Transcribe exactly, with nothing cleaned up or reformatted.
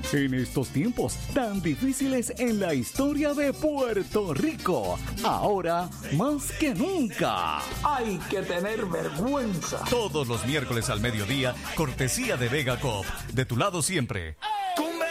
En estos tiempos tan difíciles en la historia de Puerto Rico, ahora más que nunca, hay que tener vergüenza. Todos los miércoles al mediodía, cortesía de Vega Coop. De tu lado siempre.